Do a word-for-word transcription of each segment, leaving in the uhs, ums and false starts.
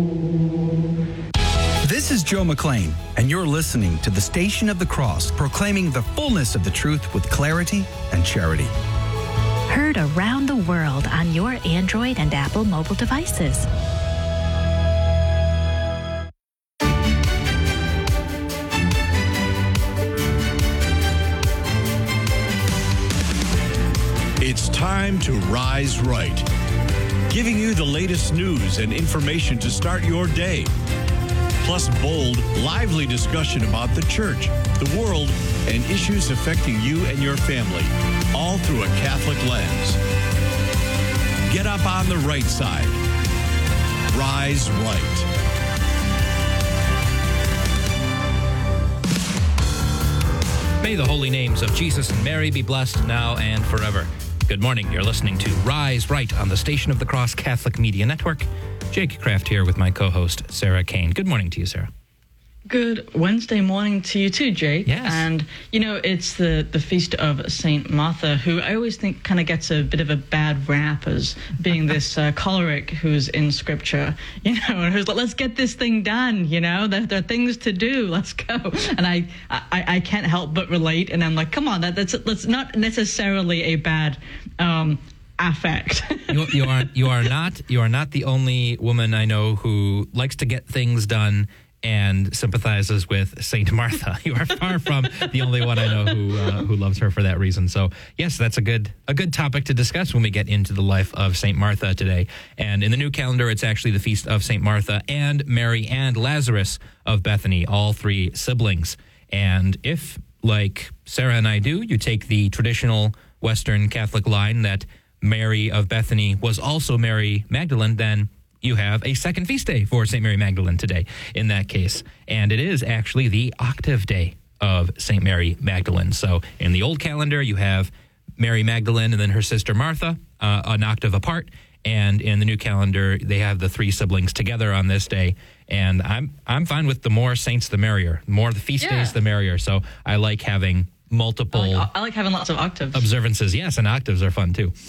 This is Joe McLean, and you're listening to the Station of the Cross, proclaiming the fullness of the truth with clarity and charity. Heard around the world on your Android and Apple mobile devices. It's time to Rise Right, giving you the latest news and information to start your day. Plus bold, lively discussion about the church, the world, and issues affecting you and your family, all through a Catholic lens. Get up on the right side. Rise Right. May the holy names of Jesus and Mary be blessed now and forever. Good morning. You're listening to Rise Right on the Station of the Cross Catholic Media Network. Jake Kraft here with my co-host, Sarah Kane. Good morning to you, Sarah. Good Wednesday morning to you too, Jake. Yes. And, you know, it's the, the feast of Saint Martha, who I always think kind of gets a bit of a bad rap as being this uh, choleric who's in Scripture, you know, and who's like, let's get this thing done, you know, there, there are things to do, let's go. And I, I, I can't help but relate, and I'm like, come on, that, that's, that's not necessarily a bad um affect. you, you are you are not you are not the only woman I know who likes to get things done and sympathizes with Saint Martha. You are far from the only one I know who uh, who loves her for that reason. So yes, that's a good a good topic to discuss when we get into the life of Saint Martha today. And in the new calendar, it's actually the feast of Saint Martha and Mary and Lazarus of Bethany, all three siblings. And if, like Sarah and I do, you take the traditional Western Catholic line that Mary of Bethany was also Mary Magdalene, then you have a second feast day for Saint Mary Magdalene today in that case. And it is actually the octave day of Saint Mary Magdalene. So in the old calendar, you have Mary Magdalene and then her sister Martha, uh, an octave apart. And in the new calendar, they have the three siblings together on this day. And I'm I'm fine with the more saints, the merrier. The more the feast Yeah. days, the merrier. So I like having multiple I like, I like having lots of octaves. observances. Yes, and octaves are fun too.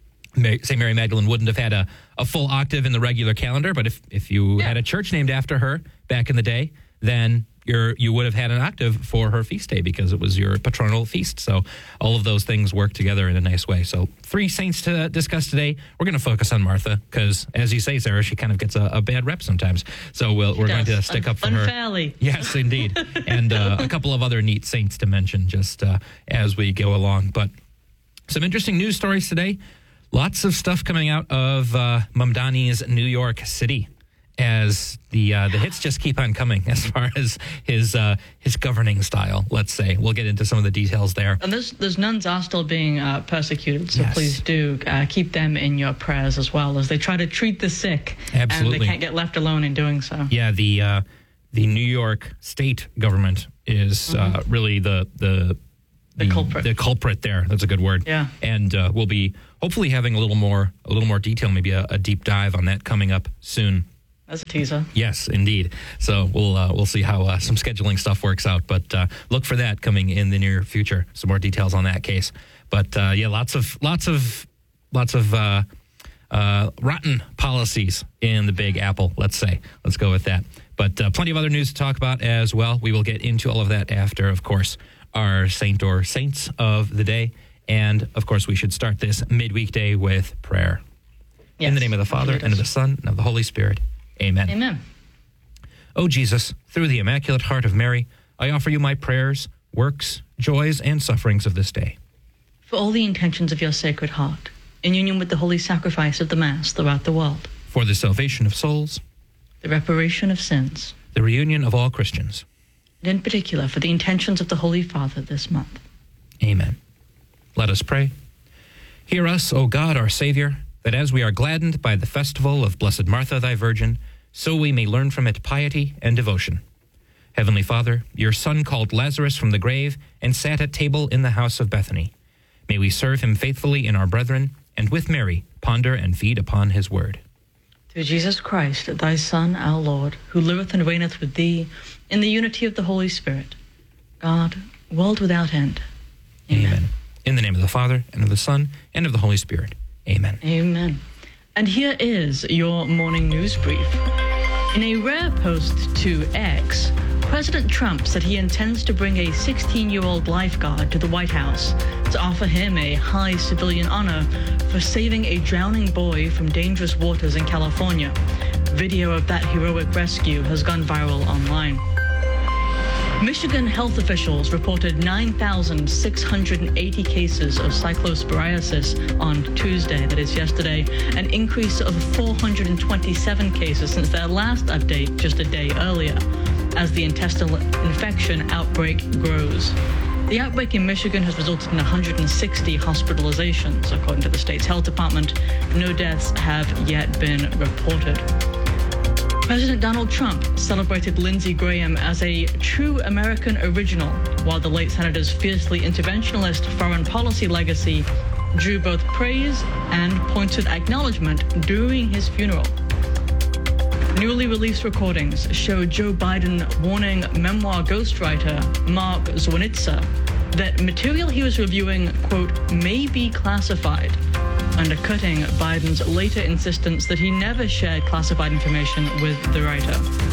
Saint Mary Magdalene wouldn't have had a, a full octave in the regular calendar, but if, if you Yeah. had a church named after her back in the day, then you're, you would have had an octave for her feast day because it was your patronal feast. So all of those things work together in a nice way. So three saints to discuss today. We're going to focus on Martha because, as you say, Sarah, she kind of gets a, a bad rep sometimes. So we'll, we're going to stick Un- up for unfairly. her. Yes, indeed. And uh, a couple of other neat saints to mention just uh, as we go along. But some interesting news stories today. Lots of stuff coming out of uh, Mamdani's New York City as the uh, the hits just keep on coming as far as his uh, his governing style, let's say. We'll get into some of the details there. And those, those nuns are still being uh, persecuted, so Yes. please do uh, keep them in your prayers as well as they try to treat the sick. Absolutely. And they can't get left alone in doing so. Yeah, the uh, the New York state government is mm-hmm. uh, really the the The culprit. The culprit there. That's a good word. Yeah. And uh, we'll be hopefully having a little more a little more detail, maybe a, a deep dive on that coming up soon. That's a teaser. Yes, indeed. So we'll uh, we'll see how uh, some scheduling stuff works out, but uh, look for that coming in the near future. Some more details on that case. But uh, yeah, lots of lots of lots of uh, uh, rotten policies in the Big Apple. Let's say. Let's go with that. But uh, plenty of other news to talk about as well. We will get into all of that after, of course, our saint or saints of the day. And, of course, we should start this midweek day with prayer. Yes. In the name of the Father, and of the Son, and of the Holy Spirit. Amen. Amen. O Jesus, through the Immaculate Heart of Mary, I offer you my prayers, works, joys, and sufferings of this day. For all the intentions of your Sacred Heart, in union with the holy sacrifice of the Mass throughout the world. For the salvation of souls. The reparation of sins. The reunion of all Christians. And in particular, for the intentions of the Holy Father this month. Amen. Let us pray. Hear us, O God, our Savior, that as we are gladdened by the festival of Blessed Martha, thy Virgin, so we may learn from it piety and devotion. Heavenly Father, your Son called Lazarus from the grave and sat at table in the house of Bethany. May we serve him faithfully in our brethren, and with Mary ponder and feed upon his word. Through Jesus Christ, thy Son, our Lord, who liveth and reigneth with thee in the unity of the Holy Spirit, God, world without end. Amen. Amen. In the name of the Father, and of the Son, and of the Holy Spirit. Amen. Amen. And here is your morning news brief. In a rare post to X, President Trump said he intends to bring a sixteen-year-old lifeguard to the White House to offer him a high civilian honor for saving a drowning boy from dangerous waters in California. Video of that heroic rescue has gone viral online. Michigan health officials reported nine thousand six hundred eighty cases of cyclosporiasis on Tuesday, that is yesterday, an increase of four hundred twenty-seven cases since their last update just a day earlier, as the intestinal infection outbreak grows. The outbreak in Michigan has resulted in one hundred sixty hospitalizations, according to the state's health department. No deaths have yet been reported. President Donald Trump celebrated Lindsey Graham as a true American original, while the late senator's fiercely interventionist foreign policy legacy drew both praise and pointed acknowledgement during his funeral. Newly released recordings show Joe Biden warning memoir ghostwriter Mark Zwonitza that material he was reviewing, quote, may be classified, undercutting Biden's later insistence that he never shared classified information with the writer.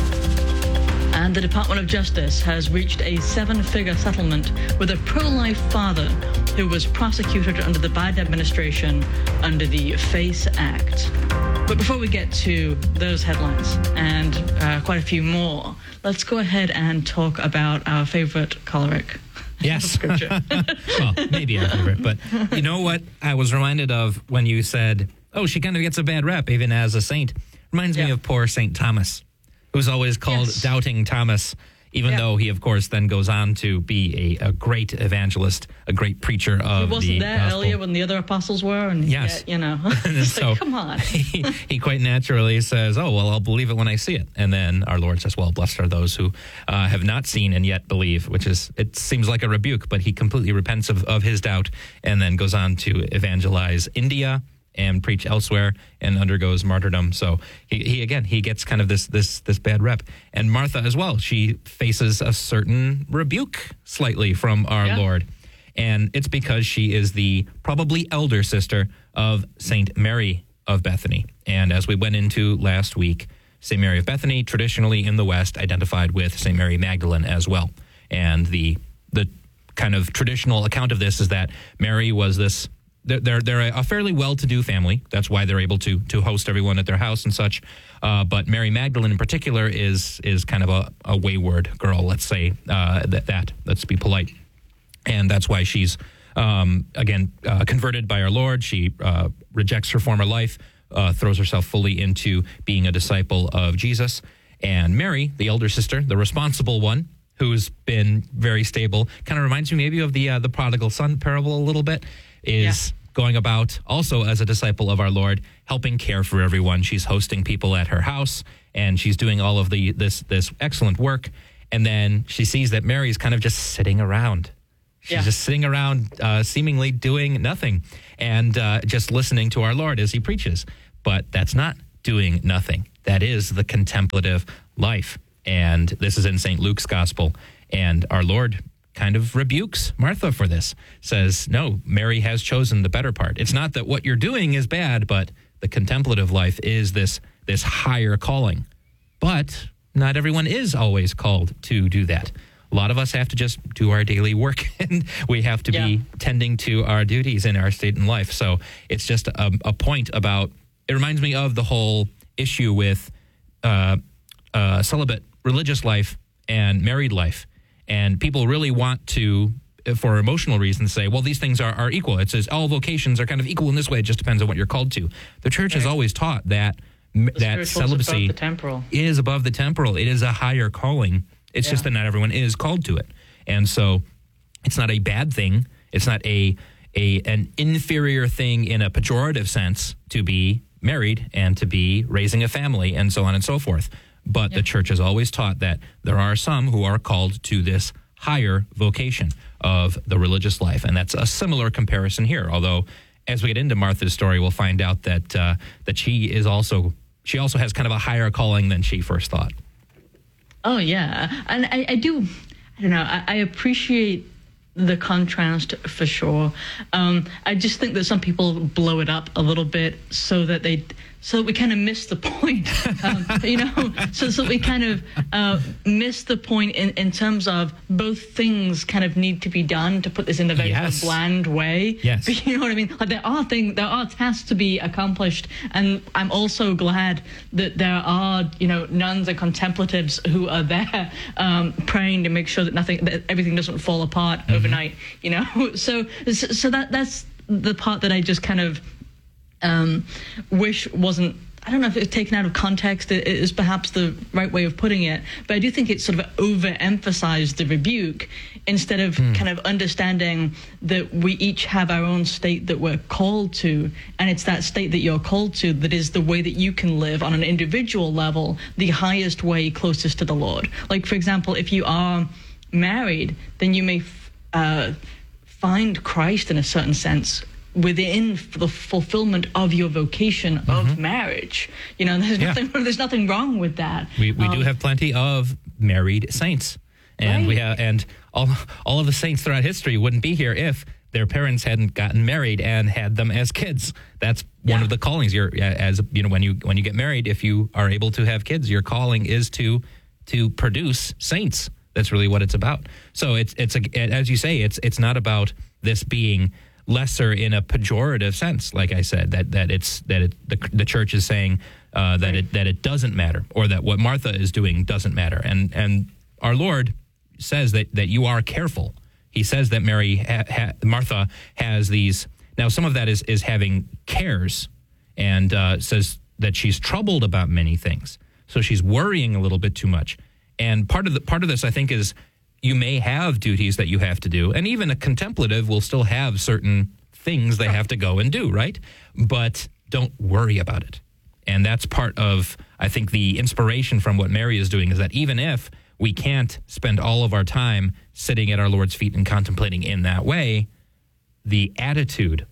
And the Department of Justice has reached a seven-figure settlement with a pro-life father who was prosecuted under the Biden administration under the FACE Act. But before we get to those headlines and uh, quite a few more, let's go ahead and talk about our favorite choleric. Yes. Well, maybe our favorite. But you know what I was reminded of when you said, oh, she kind of gets a bad rep even as a saint? Reminds yeah. me of poor Saint Thomas, who's always called yes. Doubting Thomas, even yeah. though he, of course, then goes on to be a, a great evangelist, a great preacher of the He wasn't the there gospel. Earlier when the other apostles were. And yes. Yet, you know, so like, come on. he, he quite naturally says, oh, well, I'll believe it when I see it. And then our Lord says, well, blessed are those who uh, have not seen and yet believe, which is, it seems like a rebuke, but he completely repents of, of his doubt and then goes on to evangelize India and preach elsewhere and undergoes martyrdom. So he, he again, he gets kind of this this this bad rep. And Martha as well, she faces a certain rebuke slightly from our yeah. Lord. And it's because she is the probably elder sister of Saint Mary of Bethany. And as we went into last week, Saint Mary of Bethany, traditionally in the West, identified with Saint Mary Magdalene as well. And the the kind of traditional account of this is that Mary was this They're they're a fairly well-to-do family. That's why they're able to to host everyone at their house and such. Uh, but Mary Magdalene in particular is is kind of a, a wayward girl. Let's say uh, that that let's be polite, and that's why she's um, again uh, converted by our Lord. She uh, rejects her former life, uh, throws herself fully into being a disciple of Jesus. And Mary, the elder sister, the responsible one, who's been very stable, kind of reminds me maybe of the uh, the prodigal son parable a little bit. Is yeah. going about also as a disciple of our Lord, helping care for everyone. She's hosting people at her house, and she's doing all of the this this excellent work. And then she sees that Mary's kind of just sitting around. She's yeah. just sitting around, uh, seemingly doing nothing, and uh, just listening to our Lord as he preaches. But that's not doing nothing. That is the contemplative life. And this is in Saint Luke's Gospel. And our Lord kind of rebukes Martha for this, says, no, Mary has chosen the better part. It's not that what you're doing is bad, but the contemplative life is this this higher calling. But not everyone is always called to do that. A lot of us have to just do our daily work, and we have to yeah. be tending to our duties in our state in life. So it's just a, a point about, it reminds me of the whole issue with uh, uh, celibate religious life and married life. And people really want to, for emotional reasons, say, well, these things are, are equal. It says all vocations are kind of equal in this way. It just depends on what you're called to. The church right. has always taught that the that celibacy above is above the temporal. It is a higher calling. It's yeah. just that not everyone is called to it. And so it's not a bad thing. It's not a a an inferior thing in a pejorative sense to be married and to be raising a family and so on and so forth. But yeah. the church has always taught that there are some who are called to this higher vocation of the religious life. And that's a similar comparison here. Although, as we get into Martha's story, we'll find out that uh, that she is also, she also has kind of a higher calling than she first thought. Oh, yeah. And I, I do, I don't know, I, I appreciate the contrast for sure. Um, I just think that some people blow it up a little bit so that they so we kind of miss the point, um, you know, so, so we kind of uh, miss the point in, in terms of both things kind of need to be done, to put this in a very Yes. bland way. Yes. But you know what I mean? Like there are things, there are tasks to be accomplished. And I'm also glad that there are, you know, nuns and contemplatives who are there um, praying to make sure that nothing, that everything doesn't fall apart mm-hmm. overnight, you know? So, so that that's the part that I just kind of um, wish wasn't, I don't know if it's taken out of context is perhaps the right way of putting it, but I do think it sort of overemphasized the rebuke instead of mm. kind of understanding that we each have our own state that we're called to, and it's that state that you're called to that is the way that you can live on an individual level, the highest way closest to the Lord. Like, for example, if you are married, then you may f- uh, find Christ in a certain sense within the fulfillment of your vocation mm-hmm. of marriage. You know, there's yeah. nothing there's nothing wrong with that. We we um, do have plenty of married saints. And right. we have and all all of the saints throughout history wouldn't be here if their parents hadn't gotten married and had them as kids. That's one yeah. of the callings. You're as you know when you when you get married, if you are able to have kids, your calling is to to produce saints. That's really what it's about. So it's it's a, as you say, it's it's not about this being lesser in a pejorative sense, like I said, that that it's that it, the the church is saying uh, that it that it doesn't matter, or that what Martha is doing doesn't matter, and and our Lord says that that you are careful. He says that Mary ha, ha, Martha has these. Now, some of that is is having cares, and uh, says that she's troubled about many things, so she's worrying a little bit too much. And part of the part of this, I think, is you may have duties that you have to do, and even a contemplative will still have certain things they have to go and do, right? But don't worry about it. And that's part of, I think, the inspiration from what Mary is doing, is that even if we can't spend all of our time sitting at our Lord's feet and contemplating in that way, the attitude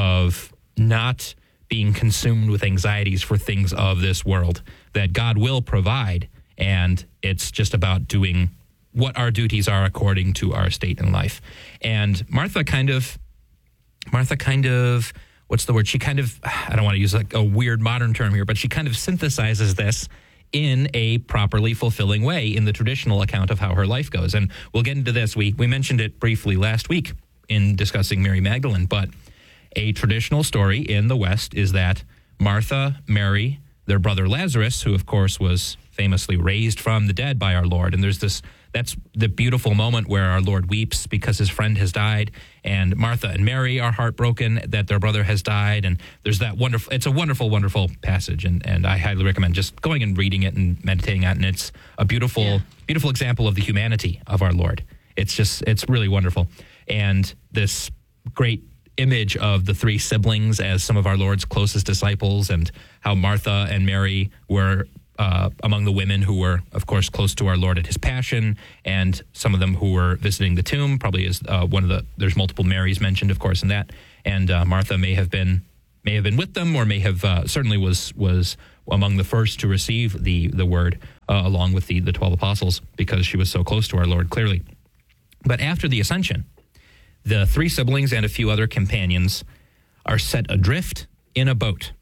of not being consumed with anxieties for things of this world, that God will provide, and it's just about doing what our duties are according to our state in life. And Martha kind of, Martha kind of, what's the word? She kind of, I don't want to use like a weird modern term here, but she kind of synthesizes this in a properly fulfilling way in the traditional account of how her life goes. And we'll get into this. We, we mentioned it briefly last week in discussing Mary Magdalene, but a traditional story in the West is that Martha, Mary, their brother Lazarus, who of course was famously raised from the dead by our Lord, and there's this, that's the beautiful moment where our Lord weeps because his friend has died, and Martha and Mary are heartbroken that their brother has died, and there's that wonderful, it's a wonderful, wonderful passage, and, and I highly recommend just going and reading it and meditating on it, and it's a beautiful, yeah. beautiful example of the humanity of our Lord. It's just, it's really wonderful. And this great image of the three siblings as some of our Lord's closest disciples, and how Martha and Mary were Uh, among the women who were, of course, close to our Lord at his passion, and some of them who were visiting the tomb, probably is uh, one of the, there's multiple Marys mentioned, of course, in that, and uh, Martha may have been may have been with them, or may have uh, certainly was was among the first to receive the the word, uh, along with the, the twelve apostles, because she was so close to our Lord, clearly. But after the ascension, the three siblings and a few other companions are set adrift in a boat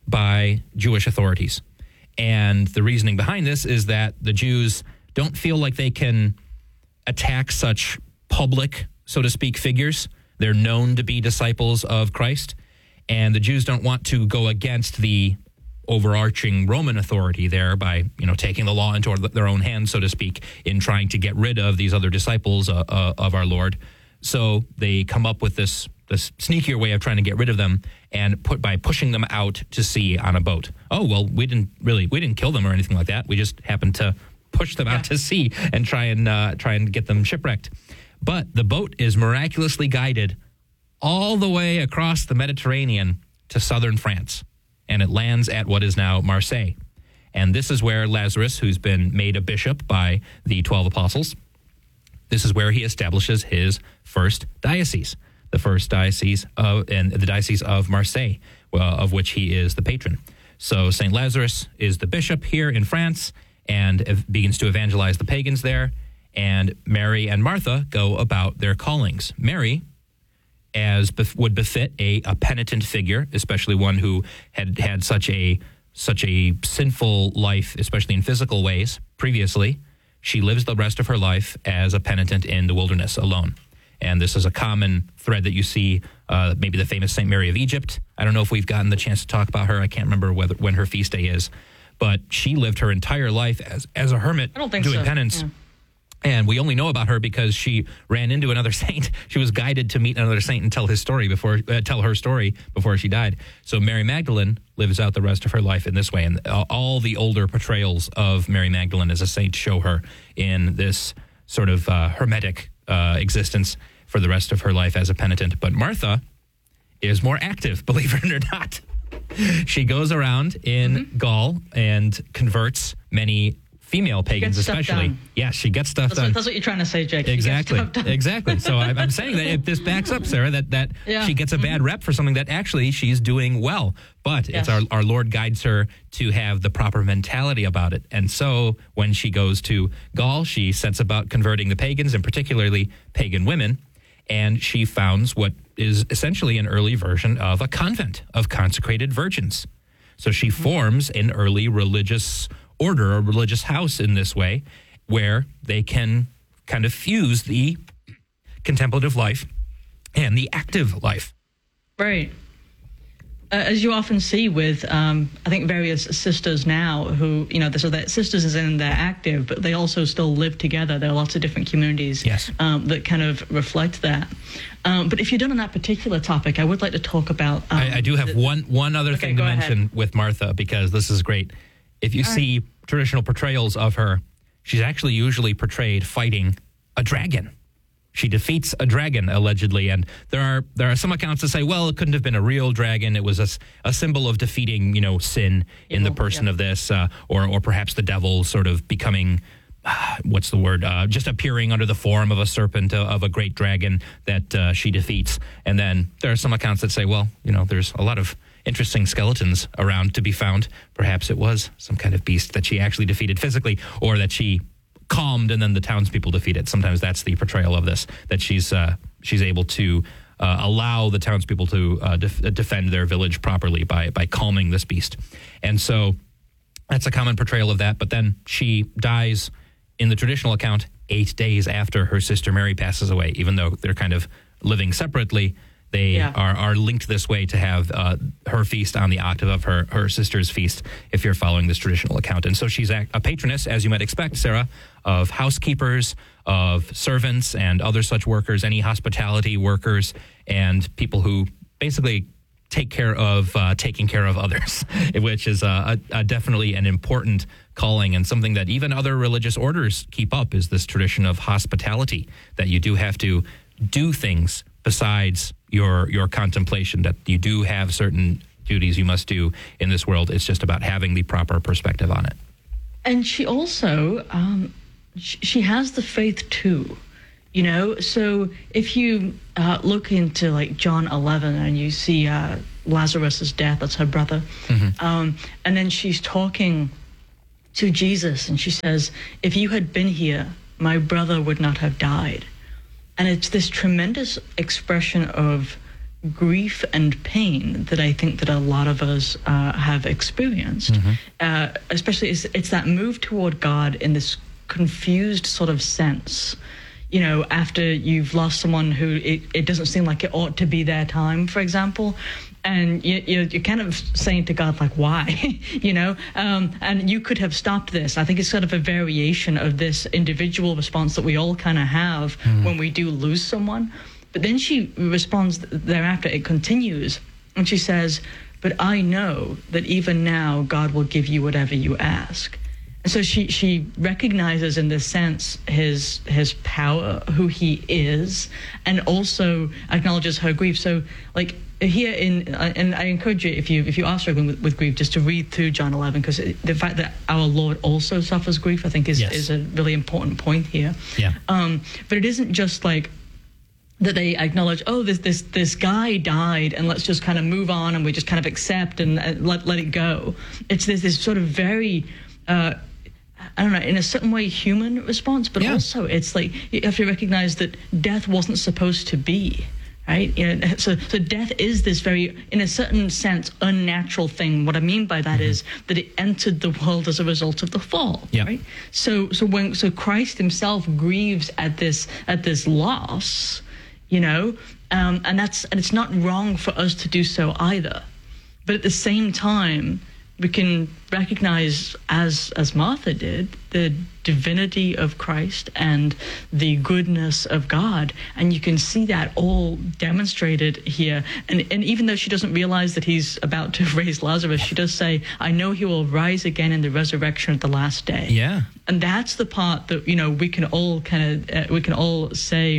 by Jewish authorities. And the reasoning behind this is that the Jews don't feel like they can attack such public, so to speak, figures. They're known to be disciples of Christ. And the Jews don't want to go against the overarching Roman authority there by, you know, taking the law into their own hands, so to speak, in trying to get rid of these other disciples uh, uh, of our Lord. So they come up with this this sneakier way of trying to get rid of them, and put by pushing them out to sea on a boat. Oh, well, we didn't really, we didn't kill them or anything like that. We just happened to push them out yeah. to sea and try and uh, try and get them shipwrecked. But the boat is miraculously guided all the way across the Mediterranean to southern France, and it lands at what is now Marseille. And this is where Lazarus, who's been made a bishop by the twelve apostles, this is where he establishes his first diocese. The first diocese of, and the diocese of Marseille, uh, of which he is the patron. So Saint Lazarus is the bishop here in France, and ev- begins to evangelize the pagans there. And Mary and Martha go about their callings. Mary, as bef- would befit a, a penitent figure, especially one who had had such a such a sinful life, especially in physical ways, previously, she lives the rest of her life as a penitent in the wilderness alone. And this is a common thread that you see, uh, maybe the famous Saint Mary of Egypt. I don't know if we've gotten the chance to talk about her. I can't remember whether when her feast day is. But she lived her entire life as, as a hermit, I don't think doing so. penance. Yeah. And we only know about her because she ran into another saint. She was guided to meet another saint and tell his story before, uh, tell her story before she died. So Mary Magdalene lives out the rest of her life in this way. And all the older portrayals of Mary Magdalene as a saint show her in this sort of uh, hermetic uh, existence for the rest of her life as a penitent. But Martha is more active, believe it or not. She goes around in mm-hmm. Gaul and converts many female pagans, especially. Done. Yeah, she gets stuff that's done. What, that's what you're trying to say, Jake. Exactly. Exactly. So I'm, I'm saying that if this backs up, Sarah, that, that yeah. she gets a bad rep for something that actually she's doing well. But yes. it's our, our Lord guides her to have the proper mentality about it. And so when she goes to Gaul, she sets about converting the pagans, and particularly pagan women. And she founds what is essentially an early version of a convent of consecrated virgins. So she forms an early religious order, a religious house in this way, where they can kind of fuse the contemplative life and the active life. Right. Uh, as you often see with, um, I think, various sisters now who, you know, so that sisters is in they're active, but they also still live together. There are lots of different communities yes. um, that kind of reflect that. Um, but if you're done on that particular topic, I would like to talk about... Um, I, I do have the, one, one other okay, thing to mention ahead. with Martha, because this is great. If you All see right. traditional portrayals of her, she's actually usually portrayed fighting a dragon. She defeats a dragon, allegedly, and there are there are some accounts that say, well, it couldn't have been a real dragon. It was a, a symbol of defeating, you know, sin in Evil, the person yeah. of this, uh, or or perhaps the devil sort of becoming, uh, what's the word, uh, just appearing under the form of a serpent, uh, of a great dragon that uh, she defeats. And then there are some accounts that say, well, you know, there's a lot of interesting skeletons around to be found. Perhaps it was some kind of beast that she actually defeated physically, or that she calmed and then the townspeople defeated. Sometimes that's the portrayal of this, that she's uh, she's able to uh, allow the townspeople to uh, def- defend their village properly by by calming this beast. And so that's a common portrayal of that. But then she dies in the traditional account eight days after her sister Mary passes away, even though they're kind of living separately. They yeah. are, are linked this way to have uh, her feast on the octave of her, her sister's feast, if you're following this traditional account. And so she's a, a patroness, as you might expect, Sarah, of housekeepers, of servants, and other such workers, any hospitality workers, and people who basically take care of uh, taking care of others, which is uh, a, a definitely an important calling, and something that even other religious orders keep up, is this tradition of hospitality, that you do have to do things besides your your contemplation, that you do have certain duties you must do in this world. It's just about having the proper perspective on it. And she also, um, sh- she has the faith too, you know? So if you uh, look into like John eleven and you see uh, Lazarus's death, that's her brother, mm-hmm. um, and then she's talking to Jesus and she says, if you had been here, my brother would not have died. And it's this tremendous expression of grief and pain that I think that a lot of us uh, have experienced. Mm-hmm. Uh, especially, it's, it's that move toward God in this confused sort of sense. You know, after you've lost someone who it, it doesn't seem like it ought to be their time, for example. And you, you're, you're kind of saying to God, like, why? you know, um, and you could have stopped this. I think it's sort of a variation of this individual response that we all kind of have mm. when we do lose someone. But then she responds thereafter, it continues, and she says, but I know that even now God will give you whatever you ask. And so she, she recognizes in this sense his his power, who he is, and also acknowledges her grief. So, like, here in, uh, and I encourage you, if you if you are struggling with, with grief, just to read through John eleven, because the fact that our Lord also suffers grief, I think, is, yes. is a really important point here. Yeah. Um, but it isn't just like that they acknowledge, oh, this this this guy died, and let's just kind of move on, and we just kind of accept and uh, let let it go. It's this this sort of very uh, I don't know, in a certain way, human response, but yeah. also it's like you have to recognize that death wasn't supposed to be. right? You know, so, so death is this very, in a certain sense, unnatural thing. What I mean by that mm-hmm. is that it entered the world as a result of the fall, yep. right? So, so when so Christ himself grieves at this at this loss, you know, um, and that's and it's not wrong for us to do so either. But at the same time, we can recognize, as as Martha did, the divinity of Christ and the goodness of God, and you can see that all demonstrated here. And and even though she doesn't realize that he's about to raise Lazarus, she does say, "I know he will rise again in the resurrection at the last day." Yeah, and that's the part that you know we can all kind of uh, we can all say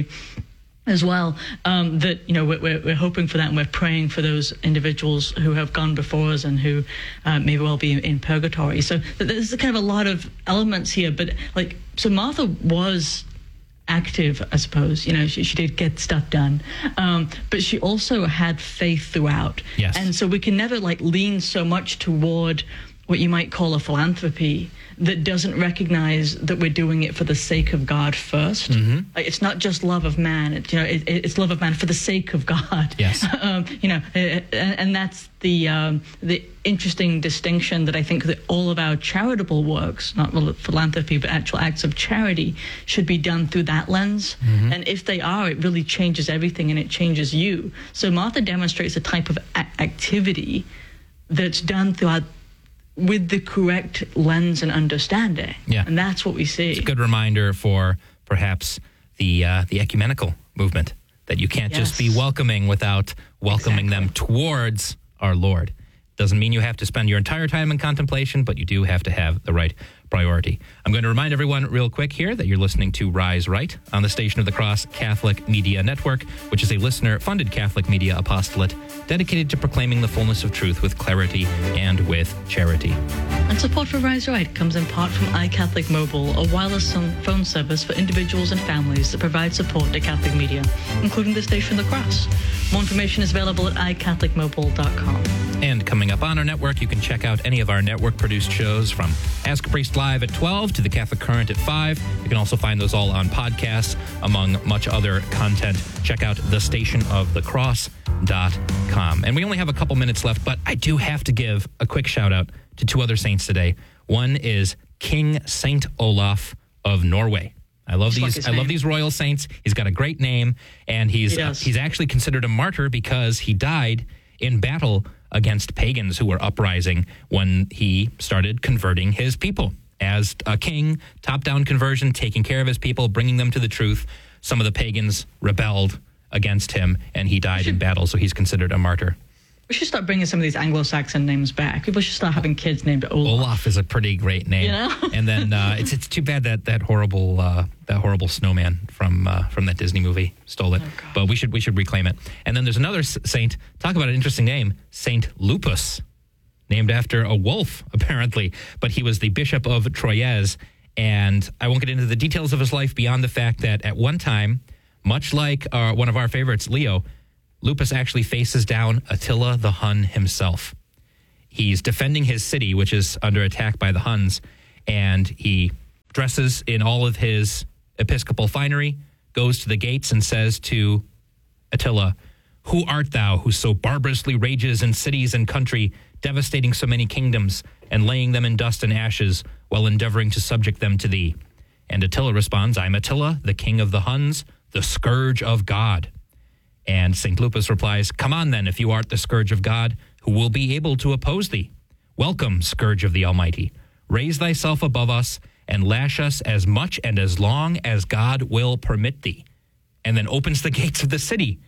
as well, um, that, you know, we're, we're hoping for that, and we're praying for those individuals who have gone before us and who uh, may well be in, in purgatory. So there's kind of a lot of elements here, but like, so Martha was active, I suppose, you know, she, she did get stuff done, um, but she also had faith throughout. Yes. And so we can never like lean so much toward what you might call a philanthropy that doesn't recognize that we're doing it for the sake of God first. Mm-hmm. Like, it's not just love of man. It, you know, it, it's love of man for the sake of God. Yes. um, you know, and, and that's the um, the interesting distinction that I think that all of our charitable works, not philanthropy, but actual acts of charity, should be done through that lens. Mm-hmm. And if they are, it really changes everything, and it changes you. So Martha demonstrates a type of a- activity that's done throughout with the correct lens and understanding. Yeah. And that's what we see. It's a good reminder for perhaps the uh, the ecumenical movement, that you can't Yes. just be welcoming without welcoming Exactly. them towards our Lord. Doesn't mean you have to spend your entire time in contemplation, but you do have to have the right priority. I'm going to remind everyone real quick here that you're listening to Rise Right on the Station of the Cross Catholic Media Network, which is a listener-funded Catholic media apostolate dedicated to proclaiming the fullness of truth with clarity and with charity. And support for Rise Right comes in part from iCatholic Mobile, a wireless phone service for individuals and families that provide support to Catholic media, including the Station of the Cross. More information is available at i catholic mobile dot com. And coming up on our network, you can check out any of our network-produced shows, from Ask a Priest Live at twelve to The Catholic Current at five. You can also find those all on podcasts, among much other content. Check out the station of the cross dot com. And we only have a couple minutes left, but I do have to give a quick shout-out to two other saints today. One is King Saint Olaf of Norway. I love Just like these. his I love name. these royal saints. He's got a great name, and he's He does. he's actually considered a martyr because he died in battle against pagans who were uprising when he started converting his people. As a king, top-down conversion, taking care of his people, bringing them to the truth. Some of the pagans rebelled against him, and he died in battle, so he's considered a martyr. We should start bringing some of these Anglo-Saxon names back. People should start having kids named Olaf. Olaf is a pretty great name. You know? And then uh, it's it's too bad that that horrible uh, that horrible snowman from uh, from that Disney movie stole it. Oh, God. But we should we should reclaim it. And then there's another s- saint. Talk about an interesting name, Saint Lupus, named after a wolf apparently. But he was the bishop of Troyes, and I won't get into the details of his life beyond the fact that at one time, much like uh, one of our favorites, Leo, Lupus actually faces down Attila the Hun himself. He's defending his city, which is under attack by the Huns, and he dresses in all of his episcopal finery, goes to the gates and says to Attila, "Who art thou who so barbarously rages in cities and country, devastating so many kingdoms and laying them in dust and ashes while endeavoring to subject them to thee?" And Attila responds, "I'm Attila, the king of the Huns, the scourge of God." And Saint Lupus replies, "Come on then, if you art the scourge of God, who will be able to oppose thee? Welcome, scourge of the Almighty. Raise thyself above us and lash us as much and as long as God will permit thee." And then opens the gates of the city.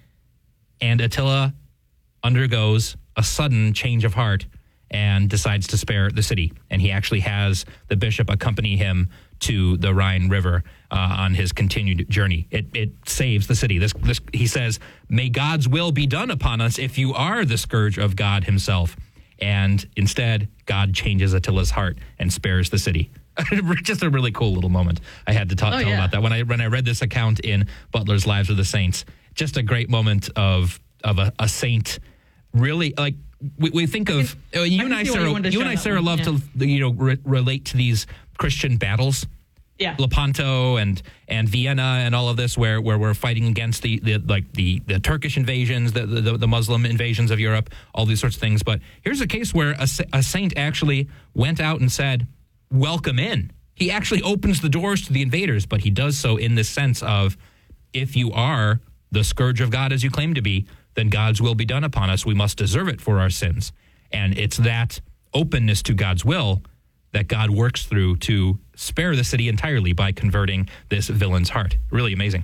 And Attila undergoes a sudden change of heart and decides to spare the city. And he actually has the bishop accompany him to the Rhine River uh, on his continued journey. It it saves the city. This this he says, "May God's will be done upon us if you are the scourge of God himself." And instead, God changes Attila's heart and spares the city. Just a really cool little moment. I had to talk Oh, tell yeah. about that when I when I read this account in Butler's Lives of the Saints. Just a great moment of of a, a saint. Really, like we, we think of uh, you I and can I, see why Sarah. you wanted to You share and I, that Sarah, one, love yeah. to you know re- relate to these Christian battles Yeah. Lepanto and and Vienna and all of this, where, where we're fighting against the, the like the, the Turkish invasions, the, the the Muslim invasions of Europe, all these sorts of things. But here's a case where a, a saint actually went out and said, "Welcome in." He actually opens the doors to the invaders, but he does so in this sense of, if you are the scourge of God as you claim to be, then God's will be done upon us. We must deserve it for our sins. And it's that openness to God's will that God works through to spare the city entirely by converting this villain's heart. Really amazing.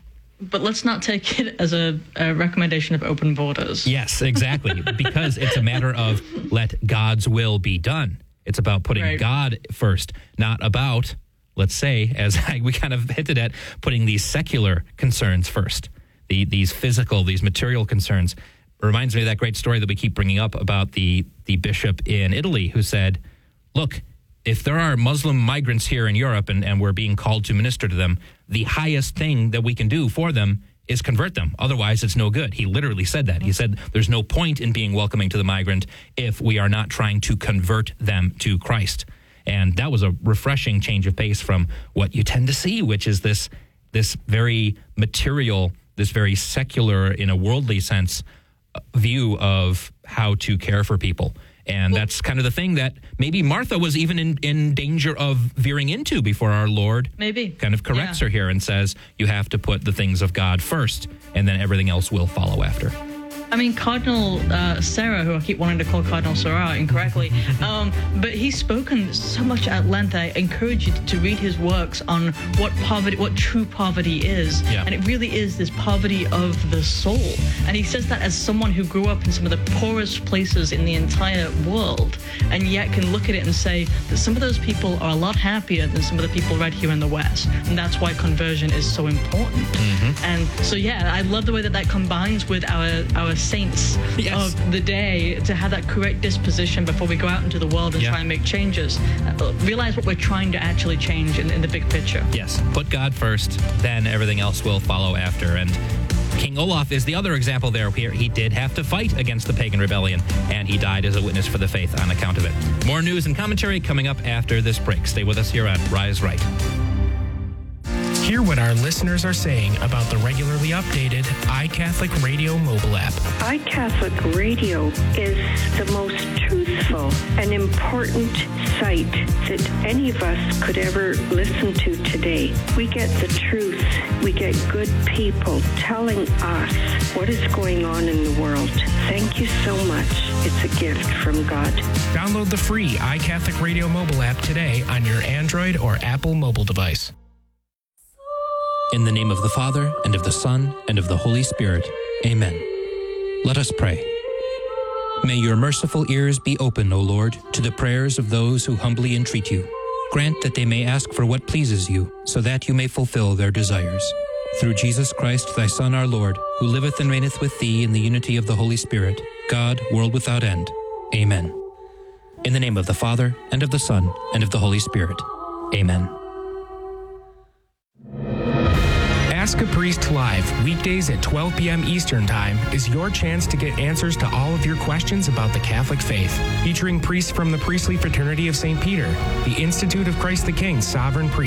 But let's not take it as a, a recommendation of open borders. Yes, exactly. Because it's a matter of let God's will be done. It's about putting Right. God first, not about, let's say, as I, we kind of hinted at, putting these secular concerns first, the, these physical, these material concerns. It reminds me of that great story that we keep bringing up about the, the bishop in Italy who said, look, if there are Muslim migrants here in Europe and, and we're being called to minister to them, the highest thing that we can do for them is convert them. Otherwise, it's no good. He literally said that. He said there's no point in being welcoming to the migrant if we are not trying to convert them to Christ. And that was a refreshing change of pace from what you tend to see, which is this this very material, this very secular, in a worldly sense, view of how to care for people. And that's kind of the thing that maybe Martha was even in, in danger of veering into before our Lord Maybe. kind of corrects Yeah. her here and says, you have to put the things of God first, and then everything else will follow after. I mean, Cardinal uh, Sarah, who I keep wanting to call Cardinal Sarah incorrectly, um, but he's spoken so much at length. I encourage you to read his works on what poverty, what true poverty is. Yeah. And it really is this poverty of the soul. And he says that as someone who grew up in some of the poorest places in the entire world, and yet can look at it and say that some of those people are a lot happier than some of the people right here in the West. And that's why conversion is so important. Mm-hmm. And so, yeah, I love the way that that combines with our, our saints Yes. of the day, to have that correct disposition before we go out into the world and Yeah. try and make changes. Uh, realize what we're trying to actually change in, in the big picture. Yes, put God first, then everything else will follow after. And King Olaf is the other example there. Here, he did have to fight against the pagan rebellion, and he died as a witness for the faith on account of it. More news and commentary coming up after this break. Stay with us here on Rise Right. Hear what our listeners are saying about the regularly updated iCatholic Radio mobile app. iCatholic Radio is the most truthful and important site that any of us could ever listen to today. We get the truth. We get good people telling us what is going on in the world. Thank you so much. It's a gift from God. Download the free iCatholic Radio mobile app today on your Android or Apple mobile device. In the name of the Father, and of the Son, and of the Holy Spirit. Amen. Let us pray. May your merciful ears be open, O Lord, to the prayers of those who humbly entreat you. Grant that they may ask for what pleases you, so that you may fulfill their desires. Through Jesus Christ, thy Son, our Lord, who liveth and reigneth with thee in the unity of the Holy Spirit, God, world without end. Amen. In the name of the Father, and of the Son, and of the Holy Spirit. Amen. Ask a Priest Live, weekdays at twelve p.m. Eastern Time, is your chance to get answers to all of your questions about the Catholic faith. Featuring priests from the Priestly Fraternity of Saint Peter, the Institute of Christ the King Sovereign Priest,